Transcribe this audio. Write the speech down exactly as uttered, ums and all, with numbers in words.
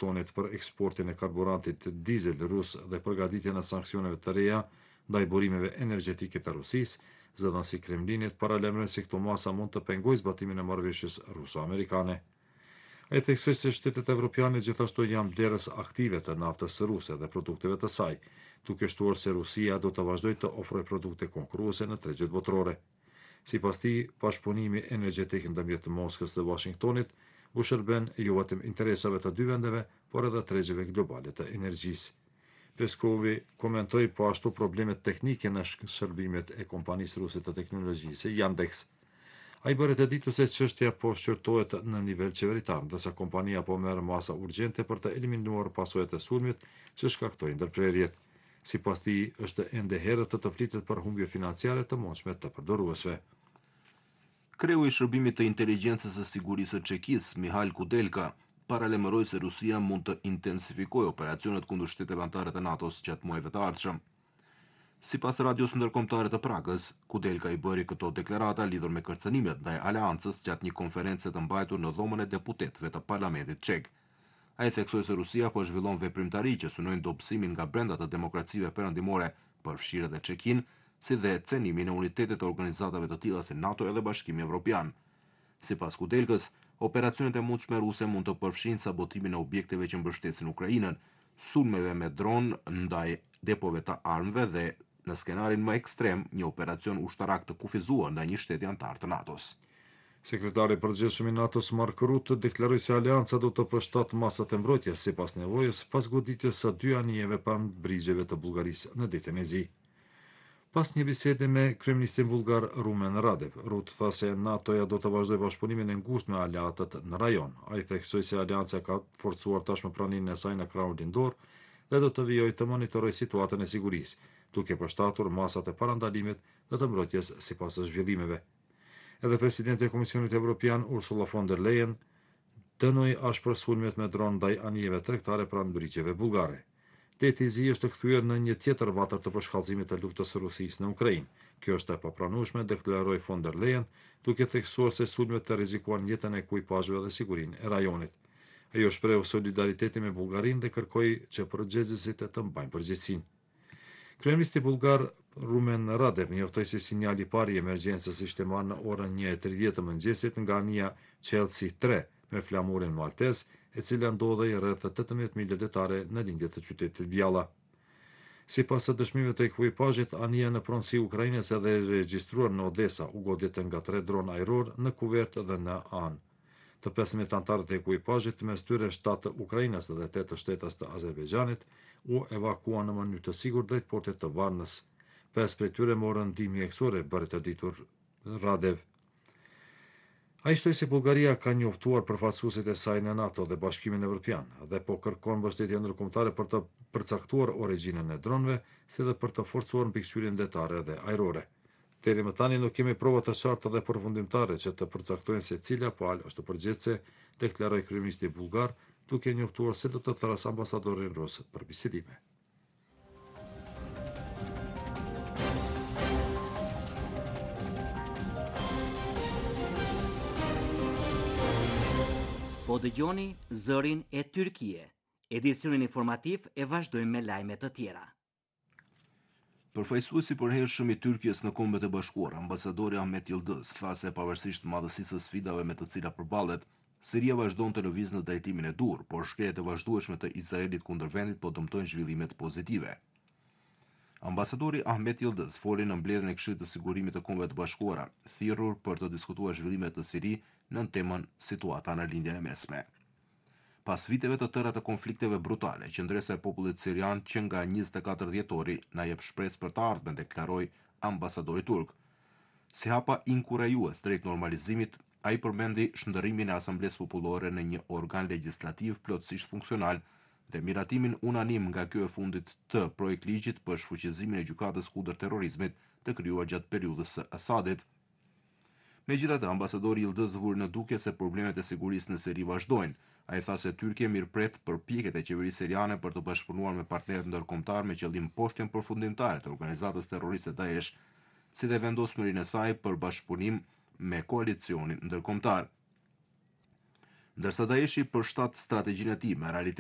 Washingtonit për eksportin e karburantit dizel rus dhe përgatitjen e sanksioneve të reja ndaj burimeve energjetike të Rusisë, zëdhënësi Kremlinit paralajmëron se këto masa mund të pengojë zbatimin e marrëveshjes ruso-amerikane. Ai theksoi se shtetet evropiane gjithashtu janë blerës aktive të naftës ruse dhe produkteve të saj, duke shtuar se Rusia do të vazhdojë të ofrojë produkte konkurruese në tregjet botërore. Sipas tij, bashkëpunimi energjetik ndërmjet Moskës dhe Washingtonit u shërben jo vetëm interesave të dy vendeve, por edhe tregjeve globale të energjisë. Peskovi komentoi po ashtu problemet teknike në shërbimet e kompanisë ruse të teknologjisë Yandex. Ai bëri të ditur se çështja po shqyrtohet në nivel qeveritar, ndërsa kompania po merr masa urgjente për të eliminuar pasojat e sulmit që shkaktoi ndërprerjet. Sipas tij, është ende herët të të flitet për humbje financiare të mundshme të përdoruesve. Kreu i shërbimit të inteligjencës së sigurisë së Çekisë, Mihajl Kudelka, paralajmëroi se Rusia mund të intensifikojë operacionet kundër shteteve anëtare të NATO-s gjatë muajve të ardhshëm. Sipas radios ndërkombëtare të Pragës, Kudelka i bëri këto deklarata lidhur me kërcënimet ndaj aleancës gjatë një konference të mbajtur në dhomën e deputetëve të parlamentit çek. Ai theksoi se Rusia po zhvillon veprimtari që synojnë dobësimin nga brenda të demokracive perëndimore, përfshirë edhe Çekin, si dhe cenimin e unitetit të organizatave të tilla si NATO edhe Bashkimi Evropian. Sipas Kudelkës, operacionet e mundshme ruse mund të përfshijnë sabotimin e objekteve që mbështesin Ukrainën, sulmeve me dron ndaj depove të armëve dhe, në skenarin më ekstrem, një operacion ushtarak të kufizuar ndaj një shteti antar të NATO-s. Sekretari i përgjithshëm i NATO-s Mark Rutte deklaroi se aleanca do të përshtatë masat e mbrojtjes sipas nevojës pas goditjes së dy anijeve pranë brigjeve të Bullgarisë në ditën e zi. Pas një bisede me kryeministin bullgar Rumen Radev, Rutte tha se NATO-ja do të vazhdojë bashkëpunimin e ngushtë me aleatët në rajon. Ai theksoi se aleanca ka forcuar tashmë pranimin e saj në krahun lindor dhe do të vijojë të monitorojë situatën e sigurisë, duke përshtatur masat e parandalimit dhe të mbrojtjes sipas zhvillimeve. Edhe presidenti e Komisionit Evropian Ursula von der Leyen dënoi ashpër sulmet me dron ndaj anijeve tregtare pranë brigjeve bullgare. Deti i zi është kthyer në një tjetër vatër të përshkallëzimit të luftës së Rusisë në Ukrainë. Kjo është e papranueshme, deklaroi von der Leyen, duke theksuar se sulmet të rrezikuan jetën e ekipazheve dhe sigurinë e rajonit. Ajo shprehu solidaritetin me Bullgarinë dhe kërkoi që përgjegjësit të mbajnë përgjegjësinë. Kryeministi bullgar Rumen Radev njoftoi se sinjali i parë i emergjencës ishte marrë në orën një e tridhjetë të mëngjesit nga anija Chelsea tre me flamurin maltez, e cila ndodhej rreth tetëmbëdhjetë milë lëndetare në lindje të qytetit Bjalla. Sipas së dëshmimeve të ekipazhit, anija në pronësi ukrainase dhe e regjistruar në Odesa u godit nga tre dronë ajror në kuvert dhe në anë. Të pesëmbëdhjetë anëtarët e ekipazhit, mes tyre shtatë të Ukrainës dhe tetë të shtetas të Azerbajxhanit, u evakuan në mënyrë të sigurt drejt portit të Varnës. Pesë prej tyre morën ndihmë mjekësore, bëri të ditur Radev. Ai shtoi se Bullgaria ka njoftuar përfaqësuesit e saj në NATO dhe Bashkimin Evropian dhe po kërkon mbështetje ndërkombëtare për të përcaktuar origjinën e dronëve, si dhe për të forcuar mbikëqyrjen detare dhe ajrore. Deri më tani nuk kemi prova të qarta dhe përfundimtare që të përcaktojnë se cila palë është përgjithëse, deklaroi kryeministi bullgar, duke njoftuar se do të thras ambasadorin rus për bisedime. Po dëgjoni Zërin e Tyrkie. Edicionin informativ e vazhdojmë me lajme të tjera. Përfaqësuesi i përhershëm i Tyrkisë në Kombet e Bashkuara, ambasadori Ahmet Yıldız, tha se pavarësisht madhësisë së sfidave me të cilat përballet, Siria vazhdon të lëvizë në drejtimin e dur, por shkeljet e vazhdueshme të Izraelit kundër vendit po dëmtojnë zhvillimet pozitive. Ambasadori Ahmet Yıldız foli në mbledhjen e Këshillit të Sigurimit të Kombeve të Bashkuara, thirrur për të diskutuar zhvillimet në Siri në temën situata në lindjen e mesme. Pas viteve të tëra të konflikteve brutale, qëndresa e popullit sirian që nga njëzet e katër dhjetori na jep shpresë për të ardhmen, deklaroi ambasadori turk. Si hapa inkurajues drejt normalizimit, ai përmendi shndërrimin e Asamblesë Popullore në një organ legjislativ plotësisht funksional dhe miratimin unanim nga ky e fundit të projekt ligjit për shfuqizimin e gjykatës kundër terrorizmit të krijuar gjatë periudhës së Asadit. Megjithatë, ambasadori Yıldız vuri në dukje se problemet e sigurisë në Siri vazhdojnë. Ai tha se Tyrkia mirëpret përpjekjet e qeverisë siriane për të bashkëpunuar me partnerët ndërkombëtar me qëllim poshtjen përfundimtare të organizatës terroriste Daesh, si dhe vendosmërinë e saj për bashkëpunim me koalicionin ndërkombëtar. Ndërsa Daeshi përshtat strategjinë e tij me realitet